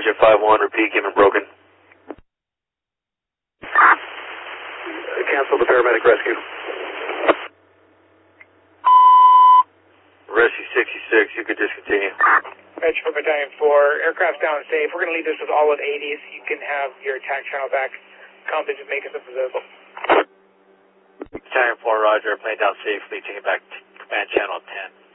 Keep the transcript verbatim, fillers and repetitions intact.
Roger, five one, repeat, give me broken. Cancel the paramedic rescue. Rescue sixty-six, you could discontinue. Metro for Battalion four, aircraft's down safe. We're going to leave this with all with eighties. You can have your attack channel back. Compton just make us invisible. Battalion four, Roger, plane down safely, taking back command channel ten.